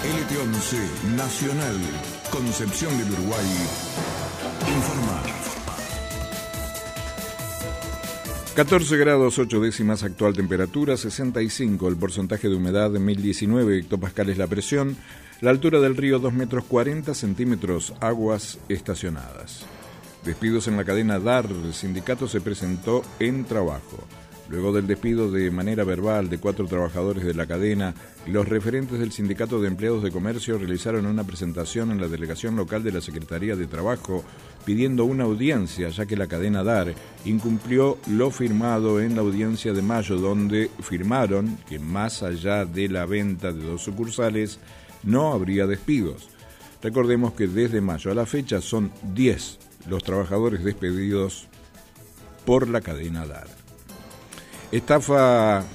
LT11 Nacional, Concepción del Uruguay, informa. 14 grados 8 décimas actual temperatura, 65 el porcentaje de humedad, 1019 hectopascales la presión, la altura del río 2 metros 40 centímetros, aguas estacionadas. Despidos en la cadena DAR, el sindicato se presentó en trabajo. Luego del despido de manera verbal de 4 trabajadores de la cadena, los referentes del Sindicato de Empleados de Comercio realizaron una presentación en la delegación local de la Secretaría de Trabajo pidiendo una audiencia, ya que la cadena DAR incumplió lo firmado en la audiencia de mayo, donde firmaron que más allá de la venta de 2 sucursales no habría despidos. Recordemos que desde mayo a la fecha son 10 los trabajadores despedidos por la cadena DAR. Estafa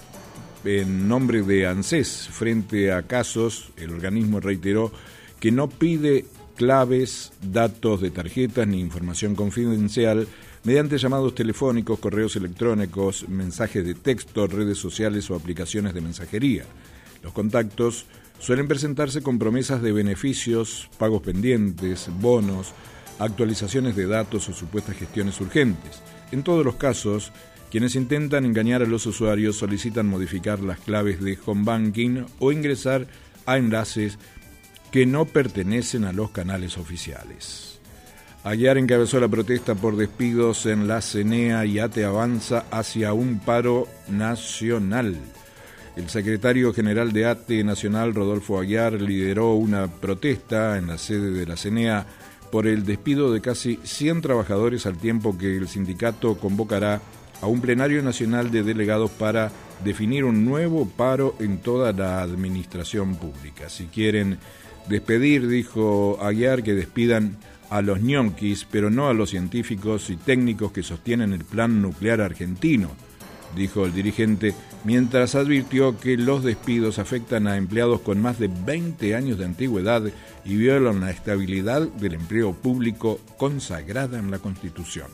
en nombre de ANSES. Frente a casos, el organismo reiteró que no pide claves, datos de tarjetas ni información confidencial mediante llamados telefónicos, correos electrónicos, mensajes de texto, redes sociales o aplicaciones de mensajería. Los contactos suelen presentarse con promesas de beneficios, pagos pendientes, bonos, actualizaciones de datos o supuestas gestiones urgentes. En todos los casos, quienes intentan engañar a los usuarios solicitan modificar las claves de home banking o ingresar a enlaces que no pertenecen a los canales oficiales. Aguiar encabezó la protesta por despidos en la CENEA y ATE avanza hacia un paro nacional. El secretario general de ATE Nacional, Rodolfo Aguiar, lideró una protesta en la sede de la CENEA por el despido de casi 100 trabajadores al tiempo que el sindicato convocará a un plenario nacional de delegados para definir un nuevo paro en toda la administración pública. Si quieren despedir, dijo Aguiar, que despidan a los ñonquis, pero no a los científicos y técnicos que sostienen el plan nuclear argentino, dijo el dirigente, mientras advirtió que los despidos afectan a empleados con más de 20 años de antigüedad y violan la estabilidad del empleo público consagrada en la Constitución.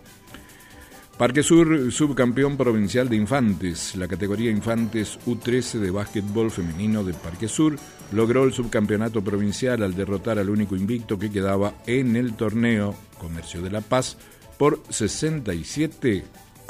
Parque Sur, subcampeón provincial de infantes. La categoría Infantes U13 de básquetbol femenino de Parque Sur logró el subcampeonato provincial al derrotar al único invicto que quedaba en el torneo, Comercio de La Paz, por 67-60.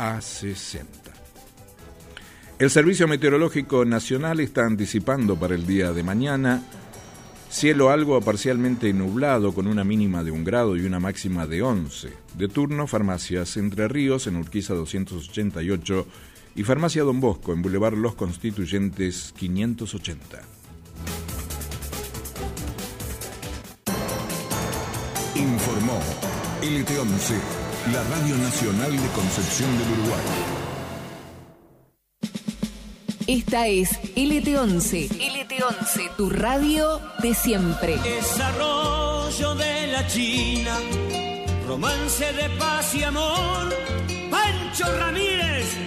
El Servicio Meteorológico Nacional está anticipando para el día de mañana cielo algo parcialmente nublado con una mínima de 1 grado y una máxima de 11. De turno, Farmacias Entre Ríos en Urquiza 288 y Farmacia Don Bosco en Boulevard Los Constituyentes 580. Informó LT11, la Radio Nacional de Concepción del Uruguay. Esta es LT11. LT11, tu radio de siempre. Desarrollo de la China, romance de paz y amor. Pancho Ramírez